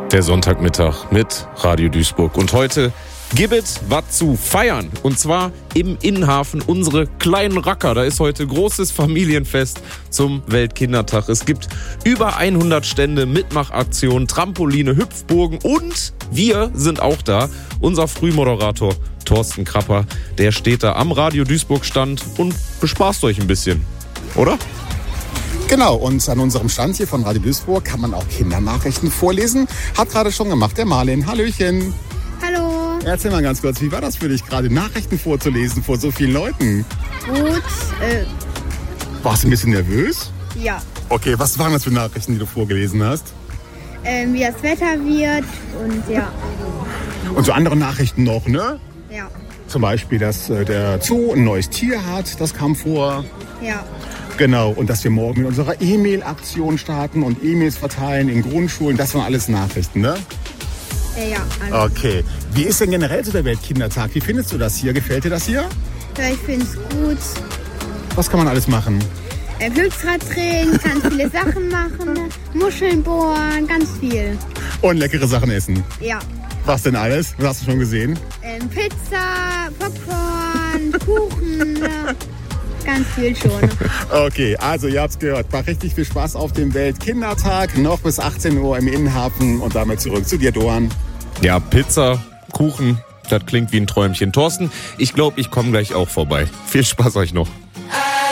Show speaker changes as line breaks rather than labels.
Der Sonntagmittag mit Radio Duisburg. Und heute gibt es was zu feiern. Und zwar im Innenhafen, unsere kleinen Racker. Da ist heute großes Familienfest zum Weltkindertag. Es gibt über 100 Stände, Mitmachaktionen, Trampoline, Hüpfburgen und wir sind auch da. Unser Frühmoderator Thorsten Krapper, der steht da am Radio Duisburg Stand und bespaßt euch ein bisschen, oder?
Genau, und an unserem Stand hier von Radio Duisburg kann man auch Kindernachrichten vorlesen. Hat gerade schon gemacht der Marlin. Hallöchen.
Hallo.
Erzähl mal ganz kurz, wie war das für dich gerade, Nachrichten vorzulesen vor so vielen Leuten?
Gut,
Warst du ein bisschen nervös?
ja.
Okay, was waren das für Nachrichten, die du vorgelesen hast?
Wie das Wetter wird und ja.
Und so andere Nachrichten noch, ne?
Ja.
Zum Beispiel, dass der Zoo ein neues Tier hat, das kam vor.
Ja.
Genau, und dass wir morgen mit unserer E-Mail-Aktion starten und E-Mails verteilen in Grundschulen. Das waren alles Nachrichten, ne?
Ja. Also,
Okay. Wie ist denn generell so der Weltkindertag? Wie findest du das hier? Gefällt dir das hier?
ich finde es gut.
Was kann man alles machen?
Glücksrad drehen, ganz viele Sachen machen, Muscheln bohren, ganz viel.
Und leckere Sachen essen.
Ja.
Was denn alles? Was hast du schon gesehen?
Pizza, Popcorn, Kuchen, ganz viel schon.
Okay, also ihr habt's gehört. War richtig viel Spaß auf dem Weltkindertag. Noch bis 18 Uhr im Innenhafen und damit zurück zu dir, Doan.
Ja, Pizza, Kuchen, das klingt wie ein Träumchen. Thorsten, ich glaube, ich komme gleich auch vorbei. Viel Spaß euch noch.